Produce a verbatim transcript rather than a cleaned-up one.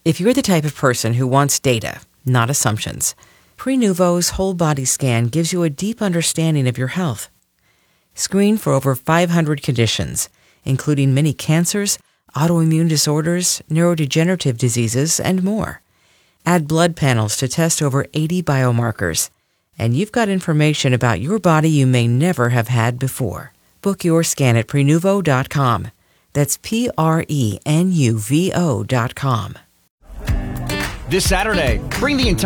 If you're the type of person who wants data, not assumptions, Prenuvo's whole body scan gives you a deep understanding of your health. Screen for over five hundred conditions, including many cancers, autoimmune disorders, neurodegenerative diseases, and more. Add blood panels to test over eighty biomarkers, and you've got information about your body you may never have had before. Book your scan at Prenuvo dot com. That's P R E N U V O dot com. This Saturday, bring the entire